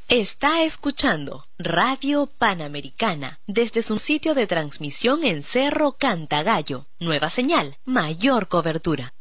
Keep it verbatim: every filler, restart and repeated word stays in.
Está escuchando Radio Panamericana desde su sitio de transmisión en Cerro Cantagallo. Nueva señal, mayor cobertura.